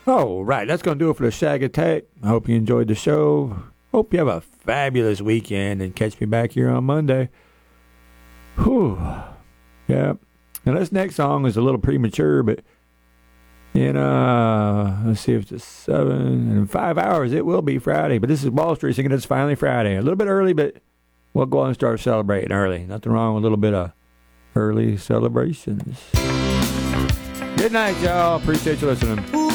All right, that's going to do it for the Shag Attack. I hope you enjoyed the show. Hope you have a fabulous weekend and catch me back here on Monday. Whew. Yeah. Now, this next song is a little premature, but let's see if it's 7 5 hours. It will be Friday, but this is Wall Street singing It's Finally Friday. A little bit early, but we'll go on and start celebrating early. Nothing wrong with a little bit of early celebrations. Good night, y'all. Appreciate you listening.